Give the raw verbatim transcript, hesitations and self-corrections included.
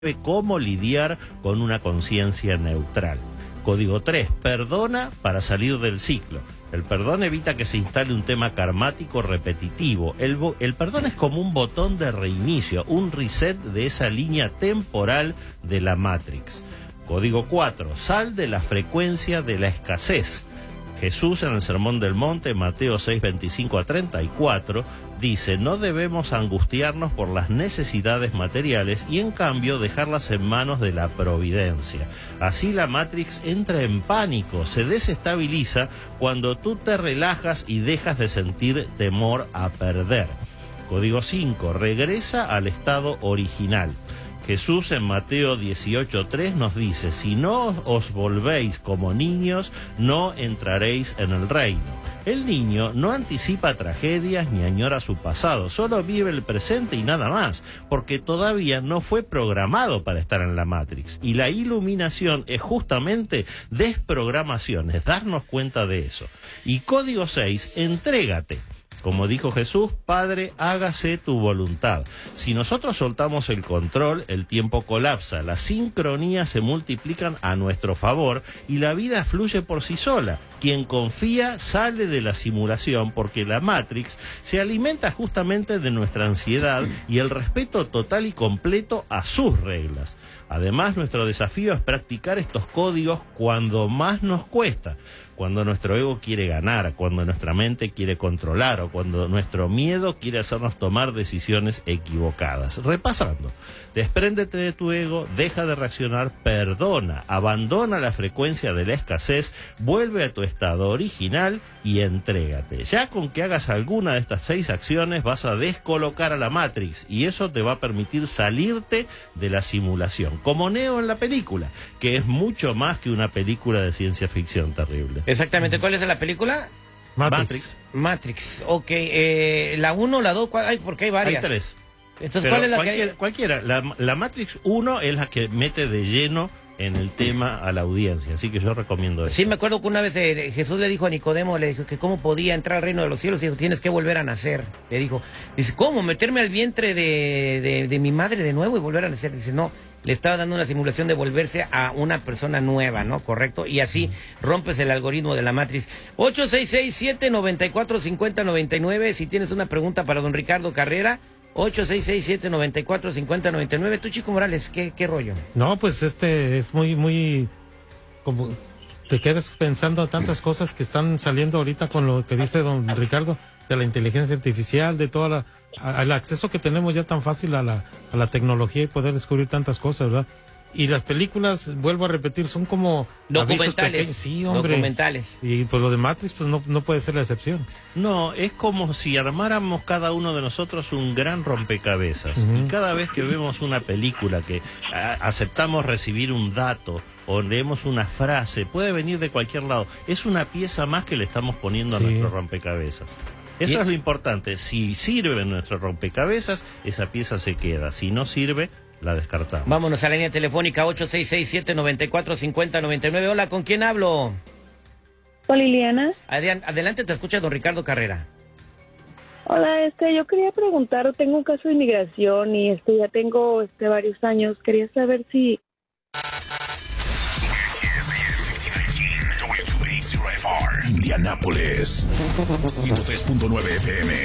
cómo lidiar con una conciencia neutral. Código tres. Perdona para salir del ciclo. El perdón evita que se instale un tema karmático repetitivo. El, el perdón es como un botón de reinicio, un reset de esa línea temporal de la Matrix. Código cuatro. Sal de la frecuencia de la escasez. Jesús en el Sermón del Monte, Mateo seis, veinticinco a treinta y cuatro, dice: no debemos angustiarnos por las necesidades materiales y en cambio dejarlas en manos de la providencia. Así la Matrix entra en pánico, se desestabiliza cuando tú te relajas y dejas de sentir temor a perder. Código cinco. Regresa al estado original. Jesús en Mateo dieciocho, tres nos dice: si no os volvéis como niños, no entraréis en el reino. El niño no anticipa tragedias ni añora su pasado, solo vive el presente y nada más, porque todavía no fue programado para estar en la Matrix. Y la iluminación es justamente desprogramación, es darnos cuenta de eso. Y código seis, entrégate. Como dijo Jesús: Padre, hágase tu voluntad. Si nosotros soltamos el control, el tiempo colapsa, las sincronías se multiplican a nuestro favor y la vida fluye por sí sola. Quien confía sale de la simulación, porque la Matrix se alimenta justamente de nuestra ansiedad y el respeto total y completo a sus reglas. Además, nuestro desafío es practicar estos códigos cuando más nos cuesta. Cuando nuestro ego quiere ganar, cuando nuestra mente quiere controlar o cuando nuestro miedo quiere hacernos tomar decisiones equivocadas. Repasando: despréndete de tu ego, deja de reaccionar, perdona, abandona la frecuencia de la escasez, vuelve a tu estado original y entrégate. Ya con que hagas alguna de estas seis acciones vas a descolocar a la Matrix y eso te va a permitir salirte de la simulación, como Neo en la película, que es mucho más que una película de ciencia ficción terrible. Exactamente. ¿Cuál es la película? Matrix. Matrix. Ok. Eh, la uno, la dos, hay, porque hay varias. Hay tres. Entonces, Pero ¿cuál es la cualquiera, que hay? Cualquiera. La, la Matrix uno es la que mete de lleno en el tema a la audiencia, así que yo recomiendo eso. Sí, me acuerdo que una vez eh, Jesús le dijo a Nicodemo, le dijo que cómo podía entrar al reino de los cielos, y dijo: tienes que volver a nacer. Le dijo, dice, ¿cómo? ¿Meterme al vientre de, de, de mi madre de nuevo y volver a nacer? Dice, no, le estaba dando una simulación de volverse a una persona nueva, ¿no? Correcto, y así rompes el algoritmo de la Matrix. ocho seis seis, siete nueve cuatro, cinco cero nueve nueve, si tienes una pregunta para don Ricardo Carrera, ocho seis seis, siete nueve cuatro, cinco cero nueve nueve. Tú, Chico Morales, ¿qué, qué rollo? No, pues este es muy, muy... como te quedas pensando tantas cosas que están saliendo ahorita con lo que dice don Ricardo, de la inteligencia artificial, de toda la... a, el acceso que tenemos ya tan fácil a la, a la tecnología y poder descubrir tantas cosas, ¿verdad? Y las películas, vuelvo a repetir, son como documentales. Sí, hombre. Documentales. Y pues lo de Matrix, pues no, no puede ser la excepción. No, es como si armáramos cada uno de nosotros un gran rompecabezas. Uh-huh. Y cada vez que vemos una película que a, aceptamos recibir un dato o leemos una frase, puede venir de cualquier lado, es una pieza más que le estamos poniendo sí. a nuestro rompecabezas. Eso es lo importante. Si sirve nuestro rompecabezas, esa pieza se queda. Si no sirve, la descartamos. Vámonos a la línea telefónica ocho seis seis, siete nueve cuatro, cinco cero nueve nueve. Hola, ¿con quién hablo? Con Liliana. Adelante, te escucha don Ricardo Carrera. Hola, este, yo quería preguntar, tengo un caso de inmigración y este ya tengo este varios años. Quería saber si Indianápolis ciento tres punto nueve F M.